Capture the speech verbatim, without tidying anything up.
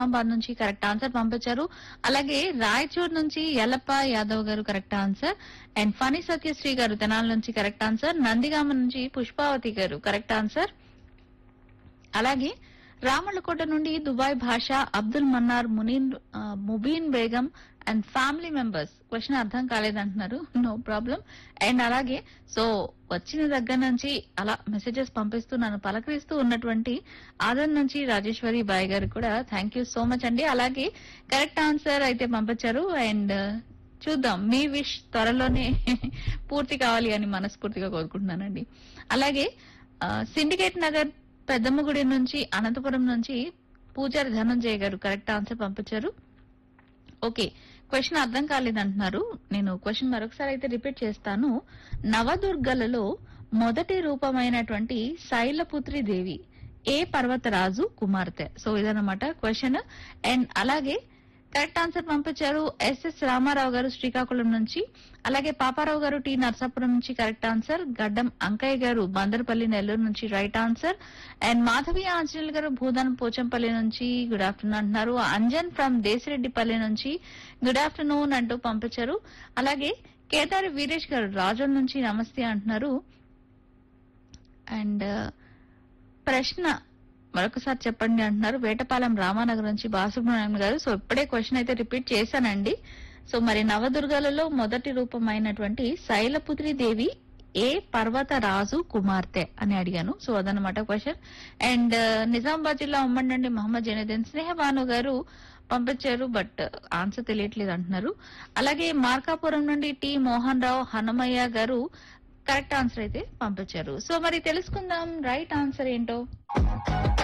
నిజామాబాద్ నుంచి correct answer పంపించారు. అలాగే రాయచూర్ నుంచి యలప్ప యాదవ్ గారు correct answer. And Phani Satyasri గారు తెనాల నుంచి కరెక్ట్ ఆన్సర్. నందిగామ నుంచి పుష్పావతి గారు కరెక్ట్ ఆన్సర్. అలాగే రామళ్ళకోట నుండి దుబాయ్ భాష, అబ్దుల్ మన్నార్, మునీన్ ఆ, Mubeen Begum and family members question అర్థం కాలేదంటున్నారు. No problem. అండ్ అలాగే సో వచ్చిన దగ్గర నుంచి అలా మెసేజెస్ పంపిస్తూ నన్ను పలకరిస్తూ ఉన్నటువంటి ఆదన్ నుంచి రాజేశ్వరి బాయ్ గారు కూడా థ్యాంక్ యూ సో మచ్ అండి. అలాగే కరెక్ట్ ఆన్సర్ అయితే పంపించారు. అండ్ చూద్దాం మీ విష్ త్వరలోనే పూర్తి కావాలి అని మనస్ఫూర్తిగా కోరుకుంటున్నానండి. అలాగే ఆ, సిండికేట్ నగర్ పెద్దమ్మగుడి నుంచి అనంతపురం నుంచి పూజారి ధనంజయ గారు కరెక్ట్ ఆన్సర్ పంపించారు. ఓకే, క్వశ్చన్ అర్థం కాలేదంటున్నారు. నేను క్వశ్చన్ మరొకసారి అయితే రిపీట్ చేస్తాను. నవదుర్గలలో మొదటి రూపమైనటువంటి శైలపుత్రి దేవి ఏ పర్వతరాజు కుమార్తె? సో ఇదన్నమాట క్వశ్చన్. అండ్ అలాగే కరెక్ట్ ఆన్సర్ పంపించారు ఎస్ఎస్ రామారావు గారు శ్రీకాకుళం నుంచి. అలాగే పాపారావు గారు టి నర్సాపురం నుంచి కరెక్ట్ ఆన్సర్. గడ్డం అంకయ్య గారు బందరపల్లి నెల్లూరు నుంచి right answer. And Madhavi Anjaneyulu గారు భూదాన్ పోచంపల్లి నుంచి గుడ్ ఆఫ్టర్నూన్ అంటున్నారు. అంజన్ ఫ్రమ్ దేశిరెడ్డిపల్లి నుంచి గుడ్ ఆఫ్టర్నూన్ అంటూ పంపించారు. అలాగే కేదారి వీరేష్ గారు రాజోల్ నుంచి నమస్తే అంటున్నారు. అండ్ ప్రశ్న మరొకసారి చెప్పండి అంటున్నారు. వేటపాలెం రామానగర్ నుంచి బాలసుబ్రహ్మణ్యం గారు. సో ఇప్పుడే క్వశ్చన్ అయితే రిపీట్ చేశానండి. సో మరి నవదుర్గలలో మొదటి రూపమైనటువంటి శైలపుత్రి దేవి ఏ పర్వత రాజు కుమార్తె అని అడిగాను. సో అదనమాట క్వశ్చన్. అండ్ నిజామాబాద్ జిల్లా ఉమ్మడి నుండి మహమ్మద్ జైనుద్దీన్ స్నేహబాను గారు పంపించారు. బట్ ఆన్సర్ తెలియట్లేదు అంటున్నారు. అలాగే మార్కాపురం నుండి టి మోహన్ రావు హనుమయ్య గారు కరెక్ట్ ఆన్సర్ అయితే పంపించారు. సో మరి తెలుసుకుందాం రైట్ ఆన్సర్ ఏంటో.